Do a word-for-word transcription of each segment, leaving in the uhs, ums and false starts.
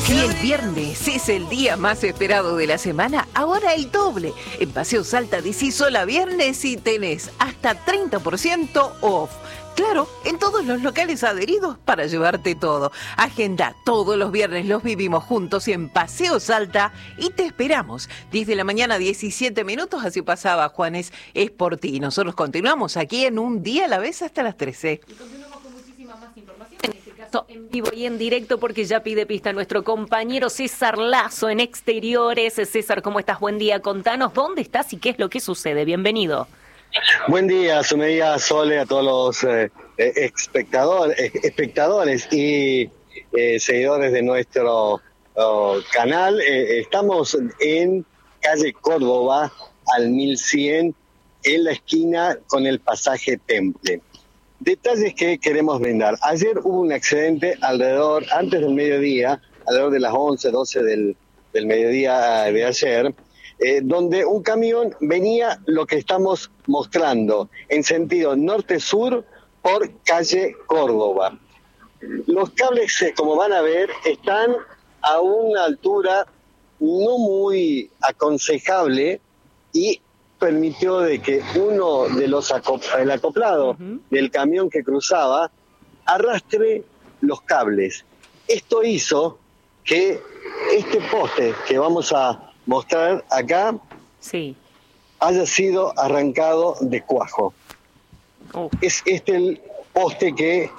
Si el viernes es el día más esperado de la semana, ahora el doble. En Paseo Salta decís sola viernes y tenés hasta treinta por ciento off. Claro, en todos los locales adheridos para llevarte todo. Agenda, todos los viernes los vivimos juntos en Paseo Salta y te esperamos. diez de la mañana, diecisiete minutos, así pasaba Juanes, es por ti. Nosotros continuamos aquí en Un Día a la Vez hasta las trece. Y continuamos con muchísima más información, en este caso en vivo y en directo, porque ya pide pista nuestro compañero César Lazo en Exteriores. César, ¿cómo estás? Buen día, contanos dónde estás y qué es lo que sucede. Bienvenido. Buen día, su medida Sole, a todos los eh, espectadores, espectadores y eh, seguidores de nuestro oh, canal. Eh, estamos en calle Córdoba, al mil cien, en la esquina con el pasaje Temple. Detalles que queremos brindar. Ayer hubo un accidente alrededor, antes del mediodía, alrededor de las once, doce del, del mediodía de ayer, Eh, donde un camión venía lo que estamos mostrando, en sentido norte-sur por calle Córdoba. Los cables, eh, como van a ver, están a una altura no muy aconsejable y permitió de que uno de los acop el acoplado uh-huh. del camión que cruzaba arrastre los cables. Esto hizo que este poste que vamos a mostrar acá sí. haya sido arrancado de cuajo. Oh. Es este el poste que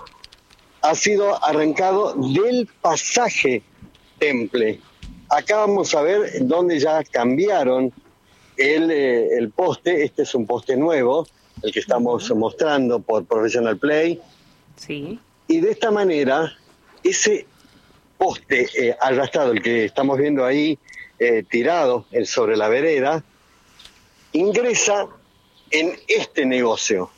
ha sido arrancado del pasaje Temple. Acá vamos a ver dónde ya cambiaron el, eh, el poste. Este es un poste nuevo, el que estamos uh-huh. mostrando por Professional Play. Sí. Y de esta manera, ese poste eh, arrastrado, el que estamos viendo ahí, Eh, tirado sobre la vereda, ingresa en este negocio.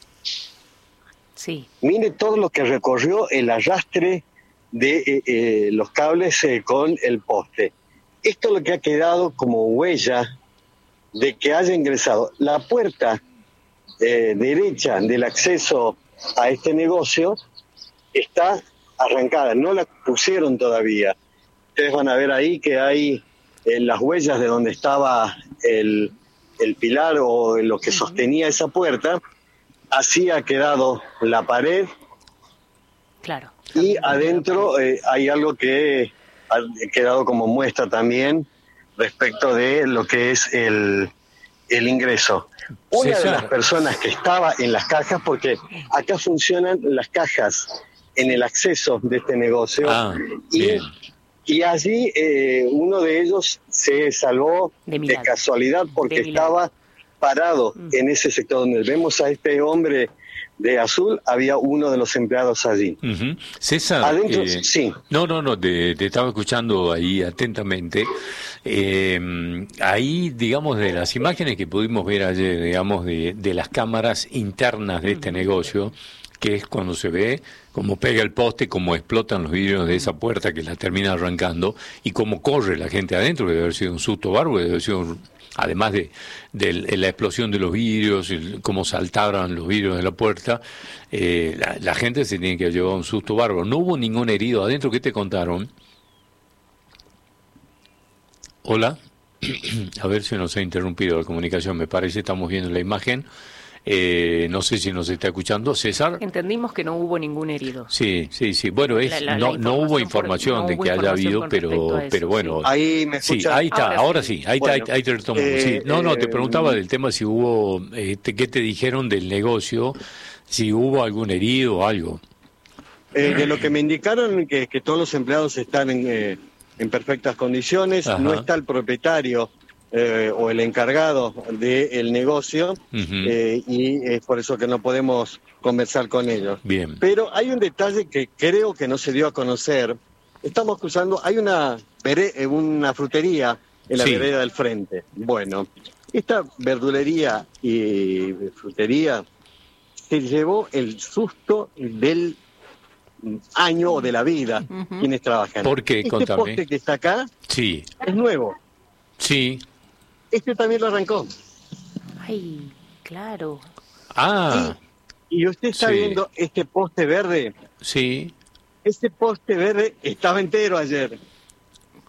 Sí. Mire todo lo que recorrió el arrastre de eh, eh, los cables eh, con el poste. Esto es lo que ha quedado como huella de que haya ingresado. La puerta eh, derecha del acceso a este negocio está arrancada, no la pusieron todavía. Ustedes van a ver ahí que hay en las huellas de donde estaba el, el pilar o lo que sostenía esa puerta. Así ha quedado la pared. Claro. Y adentro eh, hay algo que ha quedado como muestra también respecto de lo que es el, el ingreso. Una César. de las personas que estaba en las cajas, porque acá funcionan las cajas en el acceso de este negocio, ah, y bien. Y allí eh, uno de ellos se salvó de, de casualidad porque estaba parado mm. en ese sector donde vemos a este hombre de azul, había uno de los empleados allí. Uh-huh. César, adentro, eh, sí. No, no, no, te, te estaba escuchando ahí atentamente. Eh, ahí, digamos, de las imágenes que pudimos ver ayer, digamos, de, de las cámaras internas de este uh-huh. negocio, que es cuando se ve cómo pega el poste, cómo explotan los vidrios de esa puerta que la termina arrancando y cómo corre la gente adentro, que debe haber sido un susto bárbaro, debe haber sido, un, además de, de, de la explosión de los vidrios, el, cómo saltaron los vidrios de la puerta, eh, la, la gente se tiene que haber llevado un susto bárbaro. No hubo ningún herido adentro. ¿Qué te contaron? Hola. A ver si nos ha interrumpido la comunicación, me parece, estamos viendo la imagen. Eh, no sé si nos está escuchando César. Entendimos que no hubo ningún herido. Sí, sí, sí. Bueno, es la, la, no, la no hubo información por, de no que haya habido, pero, eso, pero bueno. Sí. Ahí me escuchan. Sí, ahí está. Ahora, ahora sí. sí. Ahí bueno, está. Ahí te retomo. Eh, sí. No, no. Te preguntaba eh, del tema si hubo, eh, ¿qué te dijeron del negocio? Si hubo algún herido o algo. Eh, de lo que me indicaron que, que todos los empleados están en, eh, en perfectas condiciones. Ajá. No está el propietario. Eh, o el encargado del negocio, uh-huh. eh, y es por eso que no podemos conversar con ellos. Bien. Pero hay un detalle que creo que no se dio a conocer. Estamos cruzando, hay una, una frutería en la sí. vereda del frente. Bueno, esta verdulería y frutería se llevó el susto del año o de la vida uh-huh. quienes trabajan. ¿Por qué? Este Contame. poste que está acá sí. es nuevo. Sí. Este también lo arrancó. Ay, claro. Ah. Y, y usted está sí. viendo este poste verde. Sí. Ese poste verde estaba entero ayer.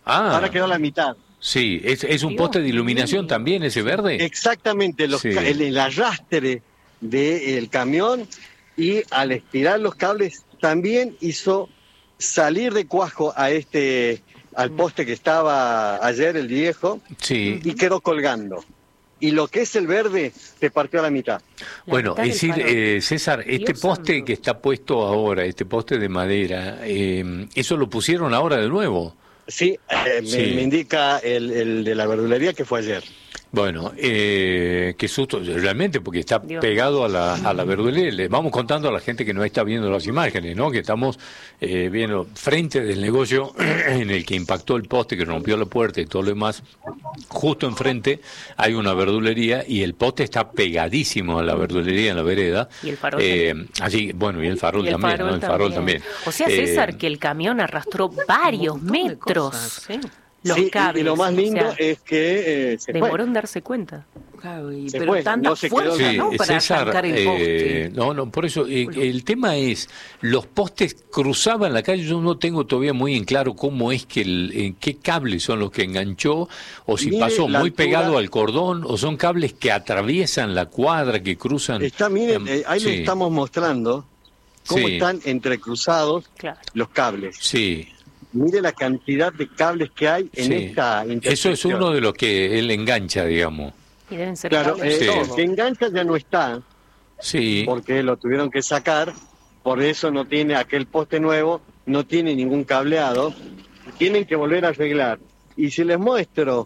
Ah. Ahora quedó la mitad. Sí, ¿es, es un poste de iluminación también ese verde? Exactamente, los, Sí. el, el arrastre del camión, y al estirar los cables también hizo salir de cuajo a este al poste que estaba ayer, el viejo, Sí. y quedó colgando. Y lo que es el verde se partió a la mitad. La Bueno, mitad es del decir, farol. eh, César, este Dios poste santo. que está puesto ahora, este poste de madera, eh, ¿eso lo pusieron ahora de nuevo? Sí, eh, Sí. Me, me indica el, el de la verdulería que fue ayer. Bueno, eh, qué susto, realmente, porque está Dios. pegado a la, a la verdulería. Le vamos contando a la gente que no está viendo las imágenes, ¿no? Que estamos eh, viendo frente del negocio en el que impactó el poste, que rompió la puerta y todo lo demás. Justo enfrente hay una verdulería y el poste está pegadísimo a la verdulería en la vereda. Y el farol Eh, allí, bueno, y el farol Y el también, farol ¿no? El farol también. O sea, Eh, César, que el camión arrastró varios Un montón de metros. cosas, ¿sí? Los Sí, y- cables. y lo más o lindo sea, es que eh, se fue. demoró en darse cuenta. Claro, y- Se pero fue, tanta no se fuerza, quedó- Sí, ¿no? Para César, arrancar el poste. eh, no, no, por eso eh, el tema es, los postes cruzaban la calle, yo no tengo todavía muy en claro cómo es que, el, en qué cables son los que enganchó, o si Mire pasó la muy altura. pegado al cordón, o son cables que atraviesan la cuadra, que cruzan. Está, miren, em, eh, ahí sí, le estamos mostrando cómo Sí. están entrecruzados Claro. los cables. Sí, Mire la cantidad de cables que hay en sí. esta Eso es intersección. uno de los que él engancha, digamos. Y deben ser Claro, cables eh, de Sí. no, todo. que engancha ya no está, Sí, porque lo tuvieron que sacar, por eso no tiene aquel poste nuevo, no tiene ningún cableado, tienen que volver a arreglar. Y si les muestro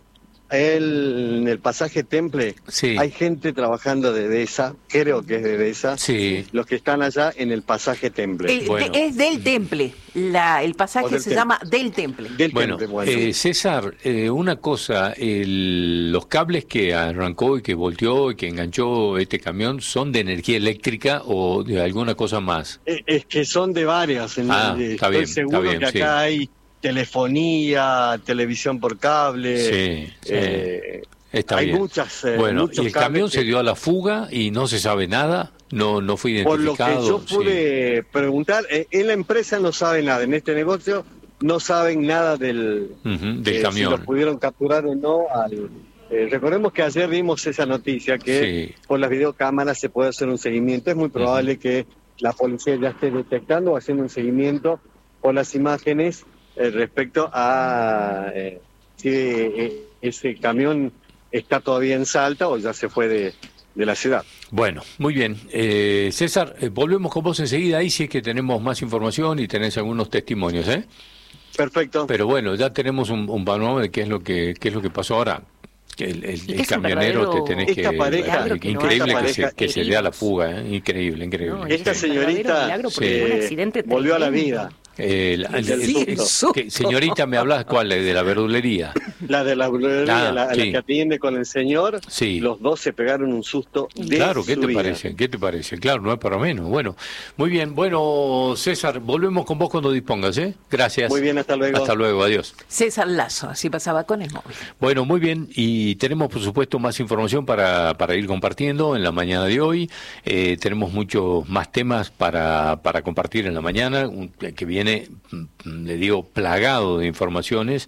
el, en el pasaje Temple, Sí. hay gente trabajando de Deza, creo que es de Deza, sí. los que están allá en el pasaje Temple. El- Bueno. de- es del Temple. La, el O pasaje del se Temple. llama del Temple. Del Bueno, Temple, bueno. eh, César, eh, una cosa, el- los cables que arrancó y que volteó y que enganchó este camión, ¿son de energía eléctrica o de alguna cosa más? Eh, Es que son de varias. en- Ah, eh, está Estoy bien, está seguro bien, que acá sí. hay telefonía, televisión por cable. Sí, sí. eh, Está hay bien. muchas. eh, Bueno, muchos y el cables camión que- se dio a la fuga y no se sabe nada, no no fue Por lo que identificado. yo sí. pude preguntar, eh, en la empresa no saben nada, en este negocio no saben nada del, Ujú, del eh, camión. si lo pudieron capturar o no. Al, eh, recordemos que ayer dimos esa noticia que Sí. por las videocámaras se puede hacer un seguimiento. Es muy probable que la policía ya esté detectando o haciendo un seguimiento por las imágenes eh, respecto a eh, si eh, ese camión está todavía en Salta o ya se fue de, de la ciudad. Bueno, muy bien. Eh, César, eh, volvemos con vos enseguida ahí si es que tenemos más información y tenés algunos testimonios, ¿eh? Perfecto. Pero bueno, ya tenemos un, un panorama de qué es lo que qué es lo que pasó ahora. Que el, el- Y el que es un camionero te verdadero tenés Esta que... pareja- milagro que no increíble haya que, se, que se dé a la heridos. fuga, ¿eh? Increíble, increíble. No, Esta es un verdadero señorita milagro porque Sí. fue un accidente volvió a la tremendo. vida. Eh, la- Del el- susto. el- susto. que- señorita, ¿me hablas cuál? ¿De la verdulería? La de la verdulería, Ah, la, sí. la que atiende con el señor, Sí. los dos se pegaron un susto de Claro, ¿qué su te vida. parece? ¿Qué te parece? Claro, no es para menos. Bueno, muy bien. Bueno, César, volvemos con vos cuando dispongas, ¿eh? Gracias. Muy bien, hasta luego. Hasta luego, adiós. César Lazo, así pasaba con el móvil. Bueno, muy bien, y tenemos por supuesto más información para, para ir compartiendo en la mañana de hoy. Eh, tenemos muchos más temas para, para compartir en la mañana, un- que viene, mm, le digo, plagado de informaciones.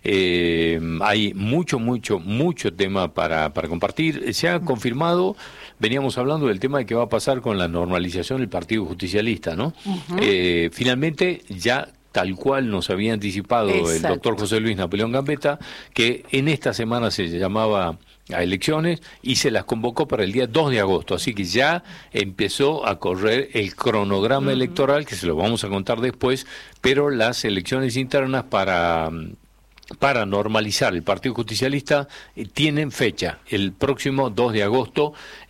Eh, hay mucho, mucho, mucho tema para, para compartir. Se ha confirmado, veníamos hablando del tema de qué va a pasar con la normalización del Partido Justicialista, ¿no? Eh, finalmente ya tal cual nos había anticipado el Exacto. doctor José Luis Napoleón Gambetta, que en esta semana se llamaba a elecciones y se las convocó para el día dos de agosto, así que ya empezó a correr el cronograma electoral, que se lo vamos a contar después, pero las elecciones internas para... para normalizar el Partido Justicialista eh, tienen fecha, el próximo dos de agosto,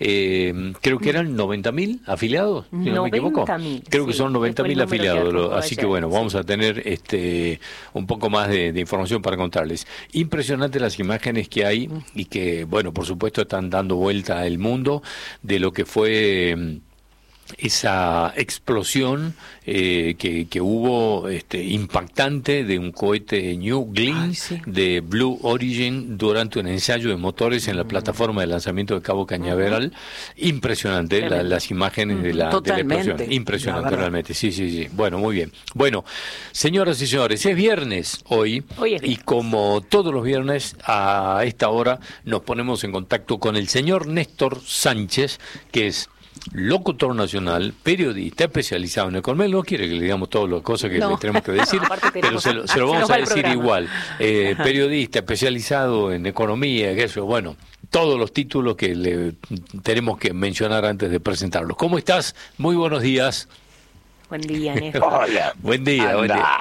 eh, creo que eran noventa mil afiliados, si no me equivoco. noventa mil, Creo que sí, son noventa fue el mil número que afiliados, arrojó lo- así ayer, que bueno, sí. vamos a tener este un poco más de, de información para contarles. Impresionante las imágenes que hay y que, bueno, por supuesto están dando vuelta al mundo de lo que fue... mm, esa explosión eh, que, que hubo este, impactante de un cohete New Glenn Ay, sí. de Blue Origin durante un ensayo de motores en la plataforma de lanzamiento de Cabo Cañaveral. Uh-huh. Impresionante la, las imágenes uh-huh. de, la, de la explosión. Impresionante la realmente, sí, sí, sí. Bueno, muy bien. Bueno, señoras y señores, es viernes hoy, hoy es viernes. Y como todos los viernes a esta hora nos ponemos en contacto con el señor Néstor Sánchez, que es locutor nacional, periodista especializado en economía. No quiere que le digamos todas las cosas que no. le tenemos que decir, no, pero se lo, se lo vamos se a decir programa. igual. Eh, periodista especializado en economía, que eso, bueno, todos los títulos que le tenemos que mencionar antes de presentarlos. ¿Cómo estás? Muy buenos días. Buen día, Néstor. Hola. Buen día, Anda. buen día.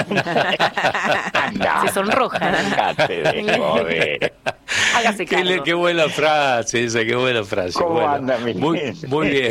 Anda. Se sonroja. Hágase cargo. Qué, qué buena frase esa, qué buena frase. ¿Cómo bueno, anda, mi muy, muy bien.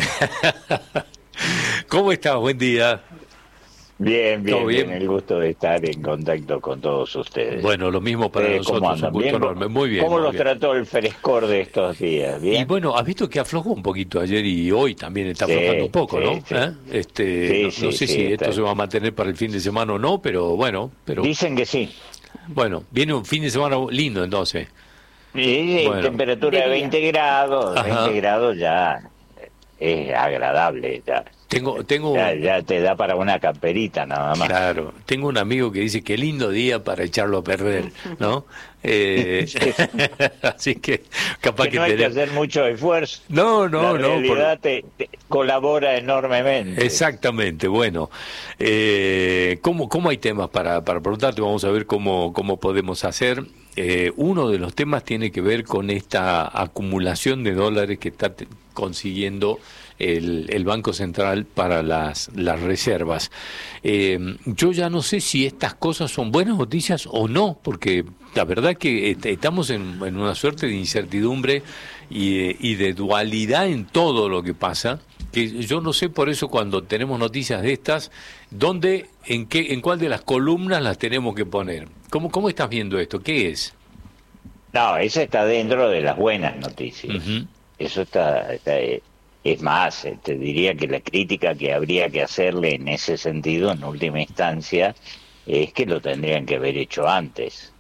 ¿Cómo estás? Buen día. Bien, bien, bien, el gusto de estar en contacto con todos ustedes. Bueno, lo mismo para eh, nosotros, un gusto enorme. Muy bien. ¿Cómo muy los bien. trató el frescor de estos días? ¿Bien? Y bueno, has visto que aflojó un poquito ayer y hoy también está sí, aflojando un poco, sí, ¿no? Sí. ¿Eh? Este, sí, no, sí, no sé sí, si está. esto se va a mantener para el fin de semana o no, pero bueno. pero Dicen que sí. Bueno, viene un fin de semana lindo entonces. Sí, bueno. Temperatura de veinte grados, Ajá. veinte grados ya es agradable ya. Tengo, tengo ya, ya te da para una camperita nada más. Claro, tengo un amigo que dice qué lindo día para echarlo a perder, ¿no? Eh, así que capaz que, que no hay tener... que hacer mucho esfuerzo. No, no, La no. realidad por... te, te colabora enormemente. Exactamente. Bueno, eh, ¿cómo, cómo hay temas para para preguntarte? Vamos a ver cómo cómo podemos hacer. Eh, uno de los temas tiene que ver con esta acumulación de dólares que está te- consiguiendo el, el Banco Central para las, las reservas. Eh, yo ya no sé si estas cosas son buenas noticias o no, porque la verdad que est- estamos en, en una suerte de incertidumbre y de, y de dualidad en todo lo que pasa, que yo no sé por eso cuando tenemos noticias de estas, dónde, en qué, en cuál de las columnas las tenemos que poner. ¿Cómo, cómo estás viendo esto? ¿Qué es? No, eso está dentro de las buenas noticias. Uh-huh. Eso está, está es más, te diría que la crítica que habría que hacerle en ese sentido, en última instancia, es que lo tendrían que haber hecho antes,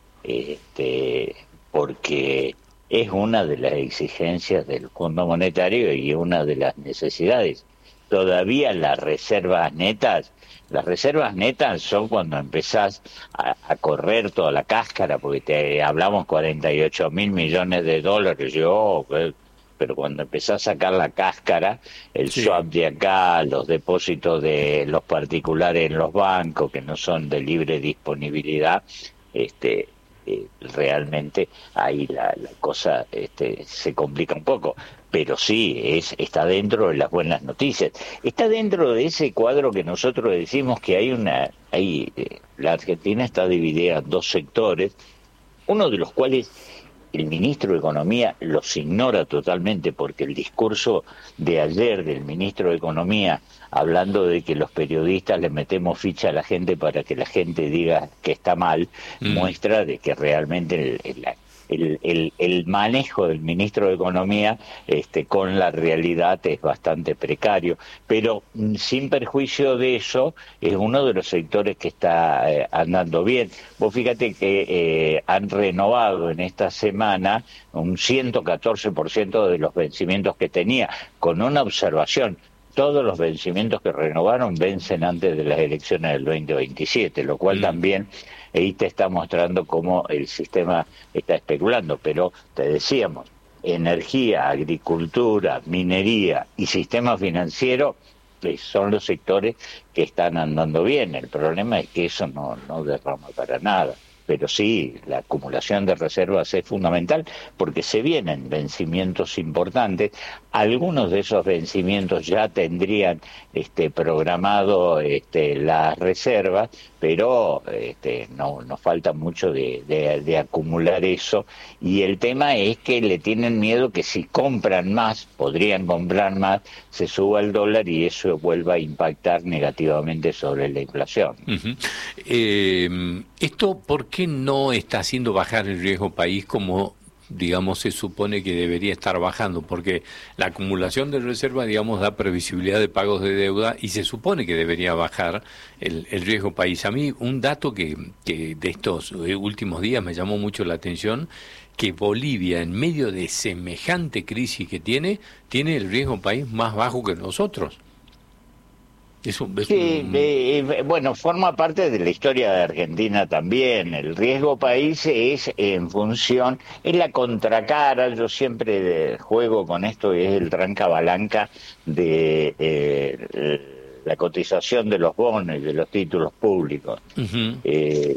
este, porque es una de las exigencias del Fondo Monetario y una de las necesidades. Todavía las reservas netas, las reservas netas son cuando empezás a, a correr toda la cáscara, porque te hablamos cuarenta y ocho mil millones de dólares, yo, pero cuando empezás a sacar la cáscara, el sí. swap de acá, los depósitos de los particulares en los bancos, que no son de libre disponibilidad, este eh, realmente ahí la, la cosa este, se complica un poco. Pero sí, es está dentro de las buenas noticias. Está dentro de ese cuadro que nosotros decimos que hay una... hay eh, la Argentina está dividida en dos sectores, uno de los cuales el ministro de Economía los ignora totalmente, porque el discurso de ayer del ministro de Economía, hablando de que los periodistas le metemos ficha a la gente para que la gente diga que está mal, mm. muestra de que realmente el, el, el, el, el manejo del ministro de Economía este, con la realidad es bastante precario, pero sin perjuicio de eso es uno de los sectores que está eh, andando bien. Vos fíjate que eh, han renovado en esta semana un ciento catorce por ciento de los vencimientos que tenía, con una observación: todos los vencimientos que renovaron vencen antes de las elecciones del veinte veintisiete, lo cual mm. también ahí te está mostrando cómo el sistema está especulando. Pero te decíamos, energía, agricultura, minería y sistema financiero son los sectores que están andando bien. El problema es que eso no, no derrama para nada. Pero sí, la acumulación de reservas es fundamental porque se vienen vencimientos importantes. Algunos de esos vencimientos ya tendrían este, programado este, las reservas, pero este, no nos falta mucho de, de, de acumular eso. Y el tema es que le tienen miedo que si compran más, podrían comprar más, se suba el dólar y eso vuelva a impactar negativamente sobre la inflación. Uh-huh. Eh, esto, ¿por qué no está haciendo bajar el riesgo país como digamos, se supone que debería estar bajando, porque la acumulación de reservas, digamos, da previsibilidad de pagos de deuda y se supone que debería bajar el, el riesgo país. A mí un dato que, que de estos últimos días me llamó mucho la atención, que Bolivia, en medio de semejante crisis que tiene, tiene el riesgo país más bajo que nosotros. Es un, es sí, un... eh, bueno, forma parte de la historia de Argentina también. El riesgo país es en función, es la contracara, yo siempre juego con esto, es el trancabalanca de eh, la cotización de los bonos y de los títulos públicos. Uh-huh. eh,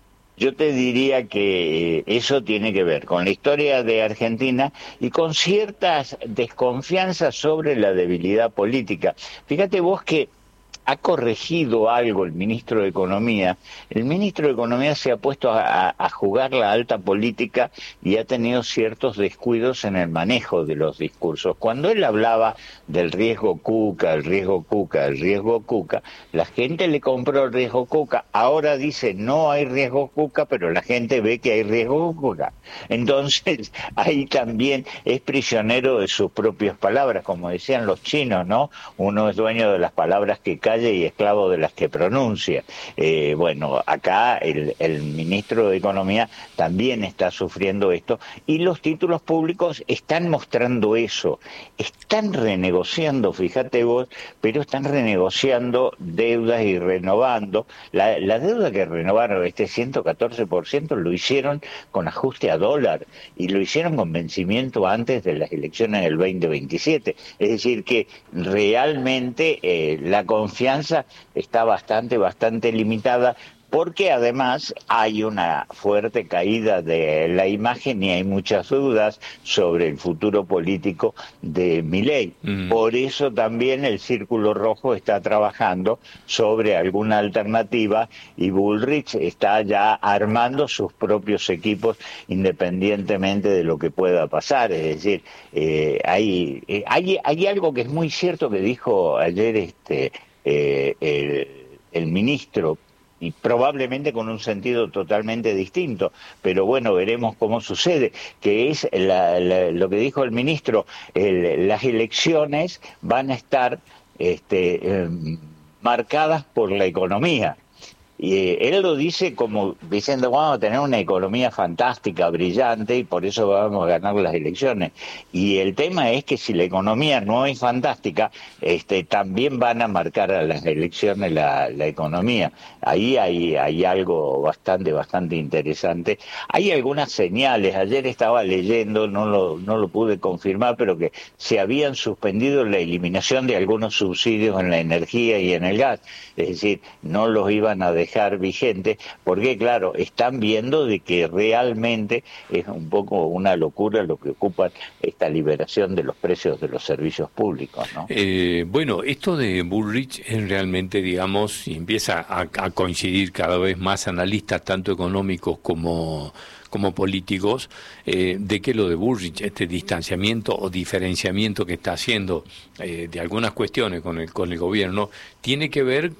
Yo te diría que eso tiene que ver con la historia de Argentina y con ciertas desconfianzas sobre la debilidad política. Fíjate vos que ha corregido algo el ministro de Economía. El ministro de Economía se ha puesto a, a jugar la alta política y ha tenido ciertos descuidos en el manejo de los discursos. Cuando él hablaba del riesgo Cuca, el riesgo Cuca, el riesgo Cuca, la gente le compró el riesgo Cuca. Ahora dice no hay riesgo Cuca, pero la gente ve que hay riesgo Cuca. Entonces ahí también es prisionero de sus propias palabras, como decían los chinos, ¿no? Uno es dueño de las palabras que cae y esclavo de las que pronuncia. Eh, bueno, acá el, el ministro de Economía también está sufriendo esto y los títulos públicos están mostrando eso. Están renegociando, fíjate vos, pero están renegociando deudas y renovando. La, la deuda que renovaron, este ciento catorce por ciento, lo hicieron con ajuste a dólar y lo hicieron con vencimiento antes de las elecciones del veinte veintisiete. Es decir, que realmente eh, la confianza está bastante, bastante limitada, porque además hay una fuerte caída de la imagen y hay muchas dudas sobre el futuro político de Milei. Mm. Por eso también el Círculo Rojo está trabajando sobre alguna alternativa y Bullrich está ya armando sus propios equipos independientemente de lo que pueda pasar. Es decir, eh, hay, eh, hay, hay algo que es muy cierto que dijo ayer este eh, el, el ministro, y probablemente con un sentido totalmente distinto, pero bueno, veremos cómo sucede, que es la, la, lo que dijo el ministro, el, las elecciones van a estar este, eh, marcadas por la economía. Y eh, él lo dice como diciendo, vamos a tener una economía fantástica, brillante, y por eso vamos a ganar las elecciones. Y el tema es que si la economía no es fantástica, este, también van a marcar a las elecciones la, la economía. Ahí hay, hay algo bastante, bastante interesante. Hay algunas señales, ayer estaba leyendo, no lo, no lo pude confirmar, pero que se habían suspendido la eliminación de algunos subsidios en la energía y en el gas. Es decir, no los iban a dejar vigente, porque claro, están viendo de que realmente es un poco una locura lo que ocupa esta liberación de los precios de los servicios públicos, ¿no? Eh, bueno, esto de Bullrich es realmente, digamos, y empieza a, a coincidir cada vez más analistas, tanto económicos como como políticos, eh, de que lo de Bullrich, este distanciamiento o diferenciamiento que está haciendo eh, de algunas cuestiones con el, con el gobierno, tiene que ver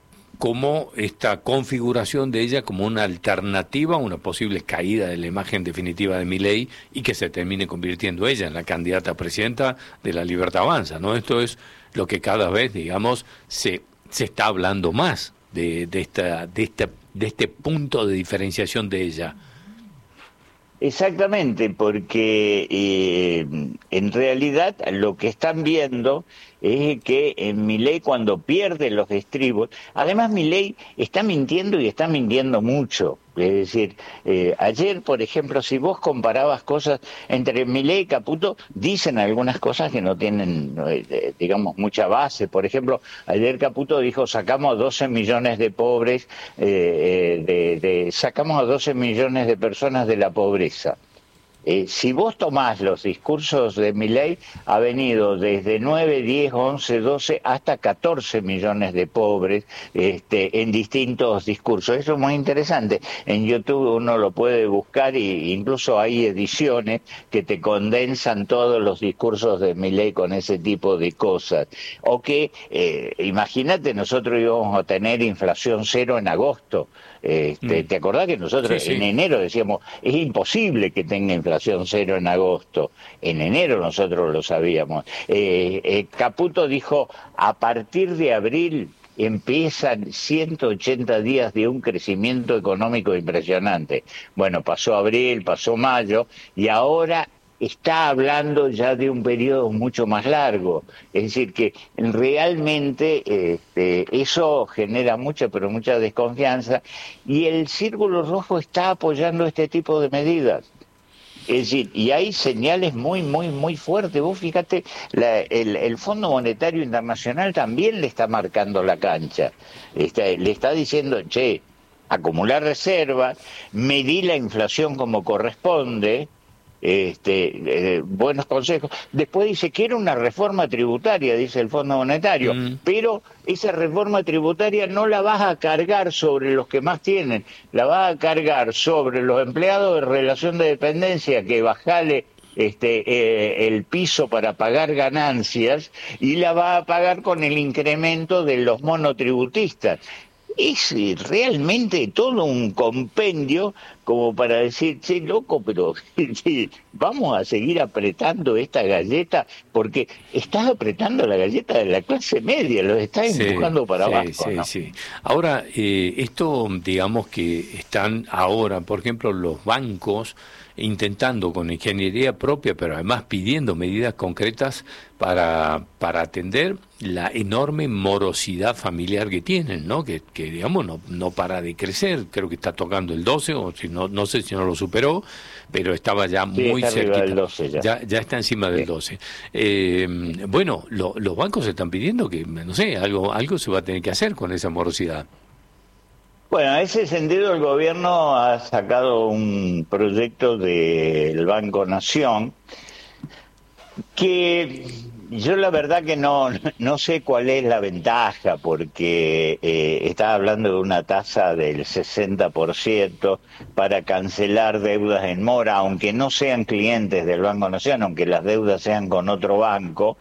como esta configuración de ella como una alternativa a una posible caída de la imagen definitiva de Milei y que se termine convirtiendo ella en la candidata a presidenta de la Libertad Avanza, ¿no? Esto es lo que cada vez, digamos, se se está hablando más de, de esta de este de este punto de diferenciación de ella. Exactamente, porque eh, en realidad lo que están viendo es que en Milei, cuando pierde los estribos, además Milei está mintiendo y está mintiendo mucho. Es decir, eh, ayer, por ejemplo, si vos comparabas cosas entre Milei y Caputo, dicen algunas cosas que no tienen, eh, digamos, mucha base. Por ejemplo, ayer Caputo dijo, sacamos doce millones de pobres, eh, de, de, sacamos a doce millones de personas de la pobreza. Eh, si vos tomás los discursos de Milei, ha venido desde nueve, diez, once, doce hasta catorce millones de pobres este, en distintos discursos. Eso es muy interesante. En YouTube uno lo puede buscar y incluso hay ediciones que te condensan todos los discursos de Milei con ese tipo de cosas. O que, eh, imagínate, nosotros íbamos a tener inflación cero en agosto. Este, mm. ¿Te acordás que nosotros sí, sí. en enero decíamos, es imposible que tenga inflación? inflación cero en agosto. En enero nosotros lo sabíamos. Eh, eh, Caputo dijo, a partir de abril empiezan ciento ochenta días de un crecimiento económico impresionante. Bueno, pasó abril, pasó mayo, y ahora está hablando ya de un periodo mucho más largo. Es decir, que realmente este, eso genera mucha, pero mucha desconfianza, y el Círculo Rojo está apoyando este tipo de medidas. Es decir, y hay señales muy, muy, muy fuertes. Vos fíjate, la, el, el Fondo Monetario Internacional también le está marcando la cancha. Está, le está diciendo, che, acumular reservas, medir la inflación como corresponde, este, eh, buenos consejos. Después dice, quiero una reforma tributaria, dice el Fondo Monetario, mm. pero esa reforma tributaria no la vas a cargar sobre los que más tienen, la vas a cargar sobre los empleados de relación de dependencia, que bajale este eh, el piso para pagar ganancias, y la va a pagar con el incremento de los monotributistas. Es realmente todo un compendio como para decir, che, loco, pero sí, vamos a seguir apretando esta galleta, porque estás apretando la galleta de la clase media, los estás sí, empujando para sí, abajo. Sí, ¿no? sí. Ahora, eh, esto, digamos que están ahora, por ejemplo, los bancos intentando con ingeniería propia, pero además pidiendo medidas concretas para, para atender la enorme morosidad familiar que tienen, ¿no? Que, que digamos, no, no para de crecer. Creo que está tocando el doce, o si no, no sé si no lo superó, pero estaba ya sí, muy cerquita. Del doce ya. Ya, ya está encima del sí. doce. Eh, bueno, lo, los bancos están pidiendo que, no sé, algo, algo se va a tener que hacer con esa morosidad. Bueno, en ese sentido el gobierno ha sacado un proyecto del Banco Nación que yo la verdad que no no sé cuál es la ventaja, porque eh, está hablando de una tasa del sesenta por ciento para cancelar deudas en mora, aunque no sean clientes del Banco Nación, aunque las deudas sean con otro banco,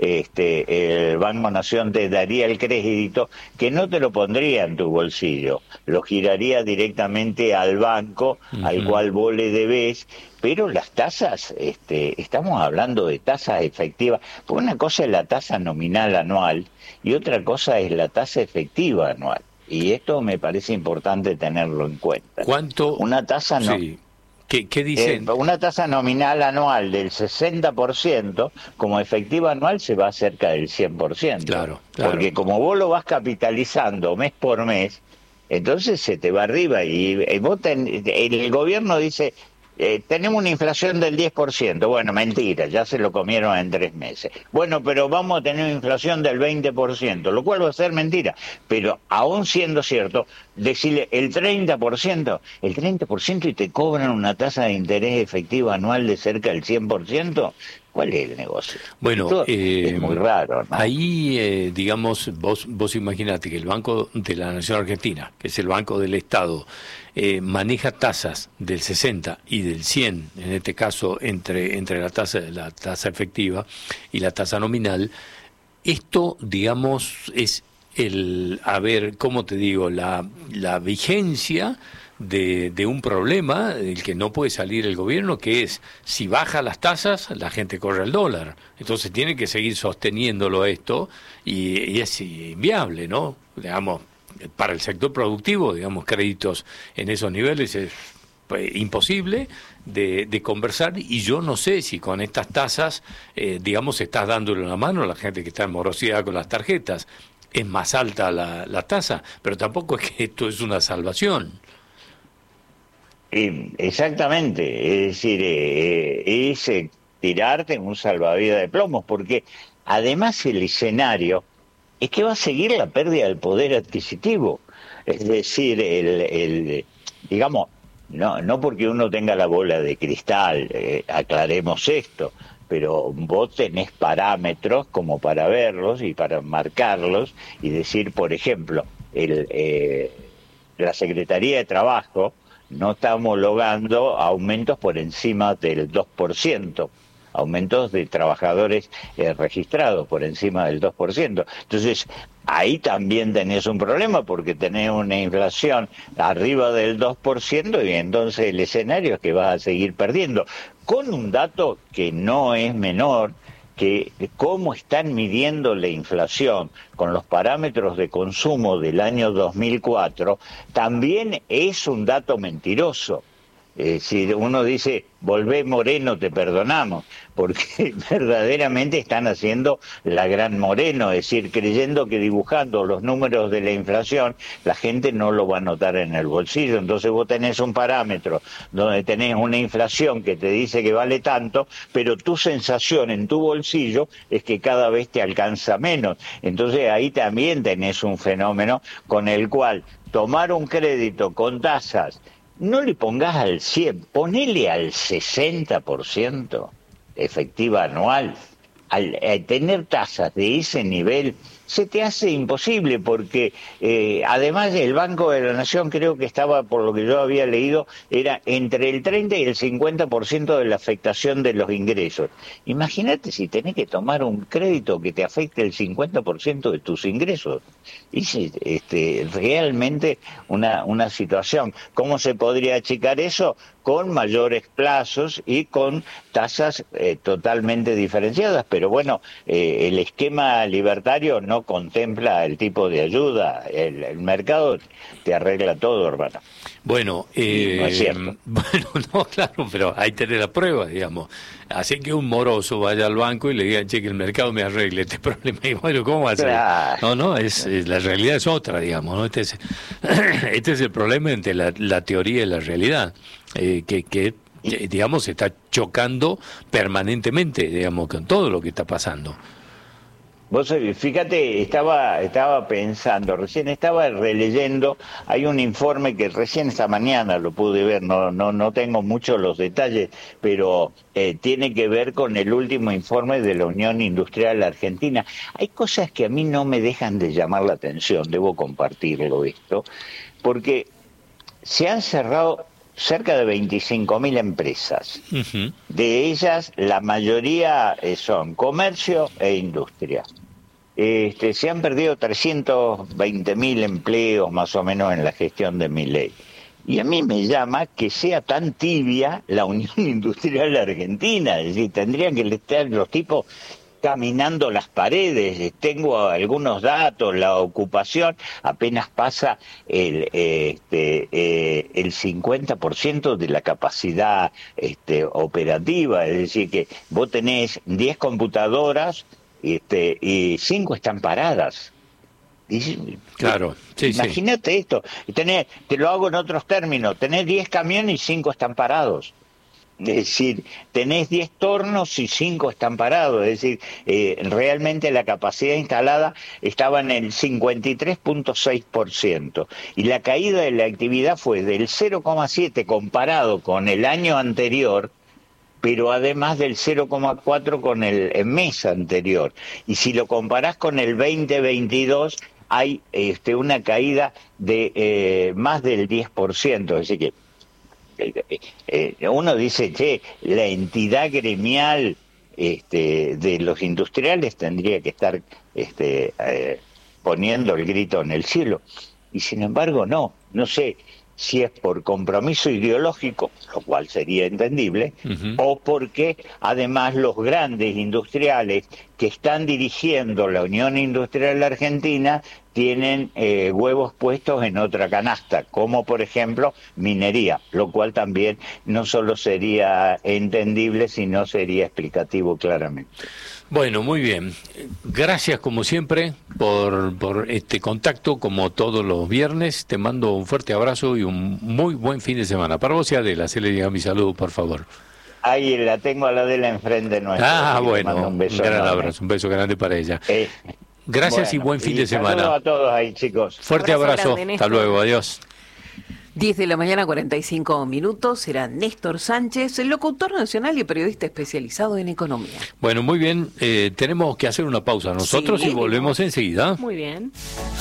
este el Banco Nación te daría el crédito, que no te lo pondría en tu bolsillo, lo giraría directamente al banco uh-huh. al cual vos le debés. Pero las tasas, este, estamos hablando de tasas efectivas, porque una cosa es la tasa nominal anual y otra cosa es la tasa efectiva anual. Y esto me parece importante tenerlo en cuenta. ¿Cuánto? Una tasa no. Sí. ¿Qué, qué dicen? Eh, una tasa nominal anual del sesenta por ciento, como efectiva anual se va cerca del cien por ciento. Claro, claro. Porque como vos lo vas capitalizando mes por mes, entonces se te va arriba y, y vos ten, el gobierno dice... Eh, tenemos una inflación del diez por ciento. Bueno, mentira, ya se lo comieron en tres meses. Bueno, pero vamos a tener una inflación del veinte por ciento, lo cual va a ser mentira. Pero aún siendo cierto, decirle el treinta por ciento, el treinta por ciento y te cobran una tasa de interés efectiva anual de cerca del cien por ciento. ¿Cuál es el negocio? Bueno, eh, es muy raro, ¿no? Ahí, eh, digamos, vos vos imaginate que el Banco de la Nación Argentina, que es el Banco del Estado, eh, maneja tasas del sesenta y del cien, en este caso, entre entre la tasa la tasa efectiva y la tasa nominal. Esto, digamos, es el, a ver, ¿cómo te digo? La, la vigencia de, de un problema del que no puede salir el gobierno, que es, si baja las tasas, la gente corre al dólar. Entonces tiene que seguir sosteniéndolo esto, y, y es inviable, ¿no? Digamos, para el sector productivo, digamos, créditos en esos niveles es pues, imposible de, de conversar, y yo no sé si con estas tasas, eh, digamos, estás dándole una mano a la gente que está en morosidad con las tarjetas. Es más alta la, la tasa, pero tampoco es que esto es una salvación. Eh, exactamente, es decir, eh, es eh, tirarte en un salvavidas de plomos, porque además el escenario es que va a seguir la pérdida del poder adquisitivo. Es decir, el, el digamos, no, no porque uno tenga la bola de cristal, eh, aclaremos esto, pero vos tenés parámetros como para verlos y para marcarlos y decir, por ejemplo, el, eh, la Secretaría de Trabajo no está homologando aumentos por encima del dos por ciento. aumentos de trabajadores eh, registrados por encima del dos por ciento. Entonces, ahí también tenés un problema porque tenés una inflación arriba del dos por ciento y entonces el escenario es que vas a seguir perdiendo. Con un dato que no es menor, que cómo están midiendo la inflación con los parámetros de consumo del año dos mil cuatro, también es un dato mentiroso. Eh, si uno dice, volvé Moreno, te perdonamos, porque verdaderamente están haciendo la gran Moreno, es decir, creyendo que dibujando los números de la inflación, la gente no lo va a notar en el bolsillo. Entonces vos tenés un parámetro donde tenés una inflación que te dice que vale tanto, pero tu sensación en tu bolsillo es que cada vez te alcanza menos. Entonces ahí también tenés un fenómeno con el cual tomar un crédito con tasas, no le pongas al cien, ponele al sesenta por ciento efectiva anual. Al, al tener tasas de ese nivel, se te hace imposible porque eh, además el Banco de la Nación, creo que estaba, por lo que yo había leído, era entre el treinta y el cincuenta por ciento de la afectación de los ingresos. Imagínate si tenés que tomar un crédito que te afecte el cincuenta por ciento de tus ingresos. Es este, realmente una, una situación. ¿Cómo se podría achicar eso? Con mayores plazos y con tasas eh, totalmente diferenciadas. Pero bueno, eh, el esquema libertario no contempla el tipo de ayuda. El, el mercado te arregla todo, hermano. Bueno, eh, no es cierto. Bueno, no, claro, pero ahí tenés la prueba, digamos. Así que un moroso vaya al banco y le diga, che, que el mercado me arregle este problema. Y bueno, ¿cómo va a ser? Claro. No, no, es, es, la realidad es otra, digamos, ¿no? Este es, este es el problema entre la, la teoría y la realidad, eh, que, que, que, digamos, se está chocando permanentemente, digamos, con todo lo que está pasando. Vos fíjate, estaba estaba pensando, recién estaba releyendo, hay un informe que recién esta mañana lo pude ver, no no no tengo muchos los detalles, pero eh, tiene que ver con el último informe de la Unión Industrial Argentina. Hay cosas que a mí no me dejan de llamar la atención, debo compartirlo esto, porque se han cerrado cerca de veinticinco mil empresas. Uh-huh. De ellas, la mayoría son comercio e industria. Este, se han perdido trescientos veinte mil empleos más o menos en la gestión de Milei. Y a mí me llama que sea tan tibia la Unión Industrial Argentina. Es decir, tendrían que estar los tipos caminando las paredes. Tengo algunos datos, la ocupación apenas pasa el este, eh, el cincuenta por ciento de la capacidad este, operativa, es decir que vos tenés diez computadoras este, y cinco están paradas. Y, claro, sí, imagínate sí. Esto, tenés, te lo hago en otros términos, tenés diez camiones y cinco están parados. Es decir, tenés diez tornos y cinco están parados. Es decir, eh, realmente la capacidad instalada estaba en el cincuenta y tres punto seis por ciento. Y la caída de la actividad fue del cero coma siete comparado con el año anterior, pero además del cero coma cuatro con el, el mes anterior. Y si lo comparás con el veinte veintidós, hay este, una caída de eh, más del diez por ciento. Es decir que uno dice, che, la entidad gremial este, de los industriales tendría que estar este, eh, poniendo el grito en el cielo. Y sin embargo, no, no sé si es por compromiso ideológico, lo cual sería entendible, uh-huh. o porque además los grandes industriales que están dirigiendo la Unión Industrial Argentina tienen eh, huevos puestos en otra canasta, como por ejemplo minería, lo cual también no solo sería entendible, sino sería explicativo claramente. Bueno, muy bien. Gracias como siempre por, por este contacto, como todos los viernes. Te mando un fuerte abrazo y un muy buen fin de semana. Para vos y Adela, se le diga mi saludo, por favor. Ahí la tengo a la Adela enfrente nuestra. Ah, bueno, un, beso un gran enorme. abrazo, un beso grande para ella. Eh, Gracias bueno, y buen fin y de semana. A todos ahí, chicos. Fuerte abrazo, abrazo grande, hasta luego, adiós. diez de la mañana, cuarenta y cinco minutos, será Néstor Sánchez, el locutor nacional y periodista especializado en economía. Bueno, muy bien, eh, tenemos que hacer una pausa nosotros sí, y volvemos enseguida. Muy bien.